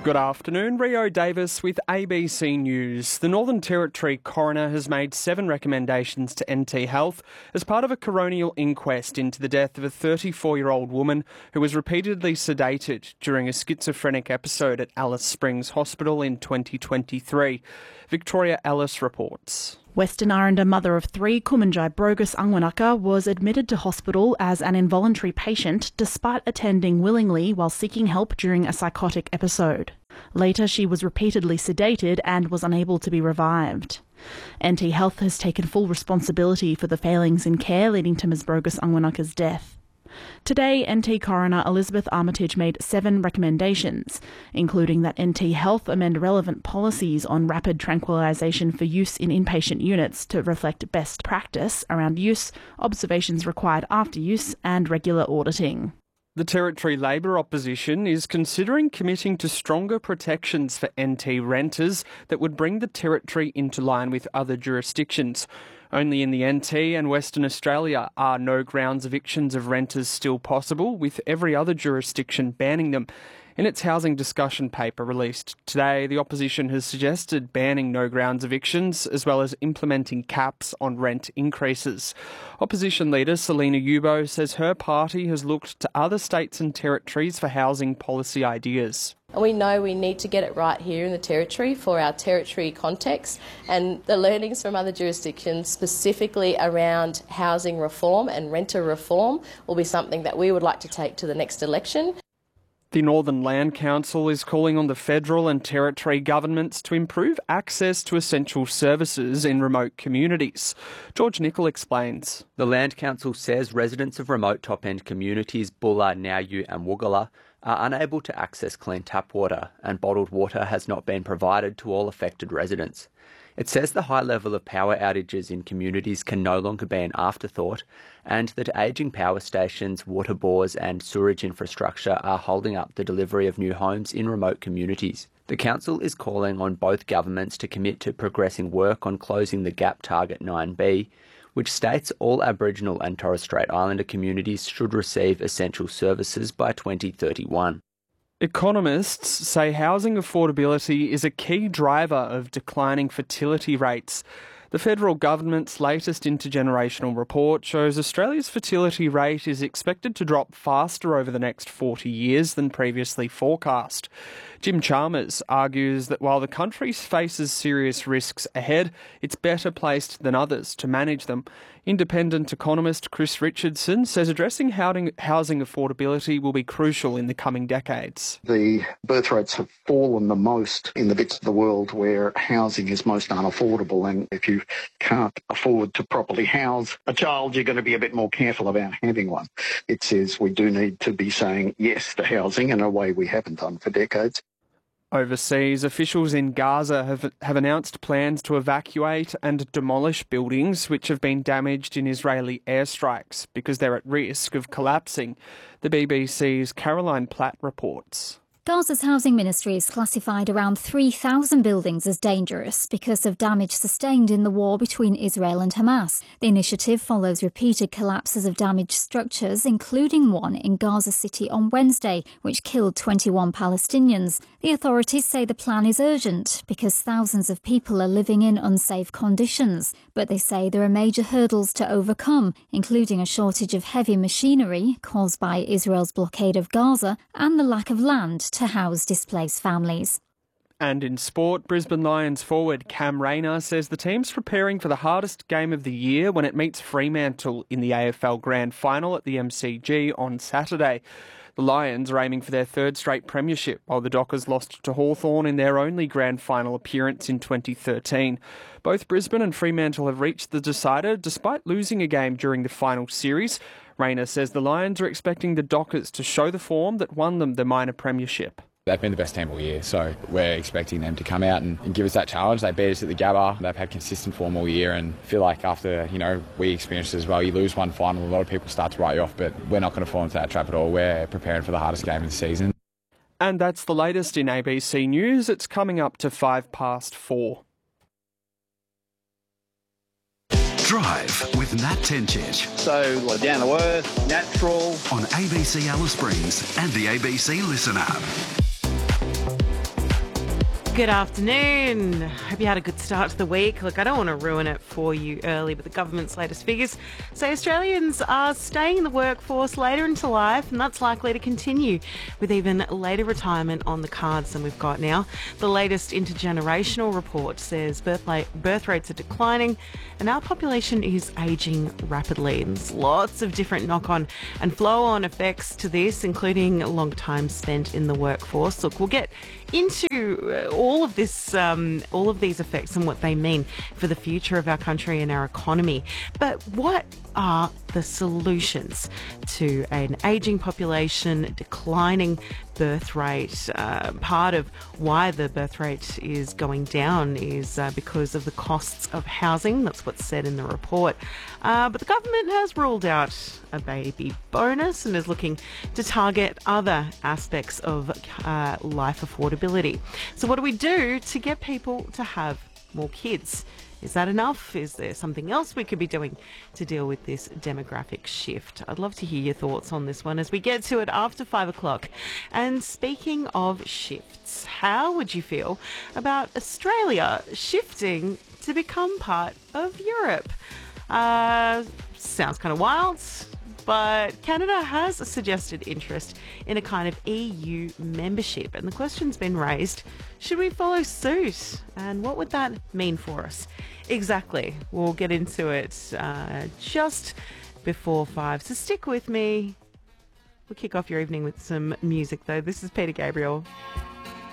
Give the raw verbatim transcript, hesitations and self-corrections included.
Good afternoon, Rio Davis with A B C News. The Northern Territory coroner has made seven recommendations to N T Health as part of a coronial inquest into the death of a thirty-four-year-old woman who was repeatedly sedated during a schizophrenic episode at Alice Springs Hospital in twenty twenty-three. Victoria Ellis reports. Western Aranda mother of three, Kumanjai Brogus Angwanaka, was admitted to hospital as an involuntary patient despite attending willingly while seeking help during a psychotic episode. Later, she was repeatedly sedated and was unable to be revived. N T Health has taken full responsibility for the failings in care leading to Miz Brogus Angwanaka's death. Today, N T Coroner Elizabeth Armitage made seven recommendations, including that N T Health amend relevant policies on rapid tranquilisation for use in inpatient units to reflect best practice around use, observations required after use, and regular auditing. The Territory Labor opposition is considering committing to stronger protections for N T renters that would bring the Territory into line with other jurisdictions. Only in the N T and Western Australia are no grounds evictions of renters still possible, with every other jurisdiction banning them. In its housing discussion paper released today, the opposition has suggested banning no grounds evictions as well as implementing caps on rent increases. Opposition leader Selina Yubo says her party has looked to other states and territories for housing policy ideas. We know we need to get it right here in the Territory for our Territory context, and the learnings from other jurisdictions specifically around housing reform and renter reform will be something that we would like to take to the next election. The Northern Land Council is calling on the federal and territory governments to improve access to essential services in remote communities. George Nicol explains. The Land Council says residents of remote top-end communities Bulla, Nauyu and Woogala are unable to access clean tap water, and bottled water has not been provided to all affected residents. It says the high level of power outages in communities can no longer be an afterthought, and that ageing power stations, water bores and sewerage infrastructure are holding up the delivery of new homes in remote communities. The Council is calling on both governments to commit to progressing work on closing the gap Target nine B, which states all Aboriginal and Torres Strait Islander communities should receive essential services by twenty thirty-one. Economists say housing affordability is a key driver of declining fertility rates. The federal government's latest intergenerational report shows Australia's fertility rate is expected to drop faster over the next forty years than previously forecast. Jim Chalmers argues that while the country faces serious risks ahead, it's better placed than others to manage them. Independent economist Chris Richardson says addressing housing affordability will be crucial in the coming decades. The birth rates have fallen the most in the bits of the world where housing is most unaffordable, and if you can't afford to properly house a child, you're going to be a bit more careful about having one. It says we do need to be saying yes to housing in a way we haven't done for decades. Overseas, officials in Gaza have, have announced plans to evacuate and demolish buildings which have been damaged in Israeli airstrikes because they're at risk of collapsing. The B B C's Caroline Platt reports. Gaza's housing ministry has classified around three thousand buildings as dangerous because of damage sustained in the war between Israel and Hamas. The initiative follows repeated collapses of damaged structures, including one in Gaza City on Wednesday, which killed twenty-one Palestinians. The authorities say the plan is urgent because thousands of people are living in unsafe conditions, but they say there are major hurdles to overcome, including a shortage of heavy machinery caused by Israel's blockade of Gaza and the lack of land to house displaced families. And in sport, Brisbane Lions forward Cam Rayner says the team's preparing for the hardest game of the year when it meets Fremantle in the A F L Grand Final at the M C G on Saturday. The Lions are aiming for their third straight premiership, while the Dockers lost to Hawthorn in their only grand final appearance in twenty thirteen. Both Brisbane and Fremantle have reached the decider despite losing a game during the final series. Rayner says the Lions are expecting the Dockers to show the form that won them the minor premiership. They've been the best team all year, so we're expecting them to come out and, and give us that challenge. They beat us at the Gabba. They've had consistent form all year, and feel like after, you know, we experienced as well, you lose one final, a lot of people start to write you off, but we're not going to fall into that trap at all. We're preparing for the hardest game of the season. And that's the latest in A B C News. It's coming up to five past four. Drive with Nat Tencic. So, like down to earth, natural. On A B C Alice Springs and the A B C Listen app. Good afternoon. Hope you had a good start to the week. Look, I don't want to ruin it for you early, but the government's latest figures say Australians are staying in the workforce later into life, and that's likely to continue with even later retirement on the cards than we've got now. The latest intergenerational report says birth, la- birth rates are declining and our population is ageing rapidly. And there's lots of different knock-on and flow-on effects to this, including long time spent in the workforce. Look, we'll get into all of this, um, all of these effects and what they mean for the future of our country and our economy. But what are the solutions to an ageing population, declining birth rate? Uh, part of why the birth rate is going down is uh, because of the costs of housing. That's what's said in the report. Uh, but the government has ruled out a baby bonus and is looking to target other aspects of uh, life affordability. So what do we do to get people to have more kids? Is that enough? Is there something else we could be doing to deal with this demographic shift? I'd love to hear your thoughts on this one as we get to it after five o'clock. And speaking of shifts, how would you feel about Australia shifting to become part of Europe? Uh, sounds kind of wild, but Canada has suggested interest in a kind of E U membership. And the question's been raised, should we follow suit? And what would that mean for us? Exactly. We'll get into it uh, just before five. So stick with me. We'll kick off your evening with some music, though. This is Peter Gabriel.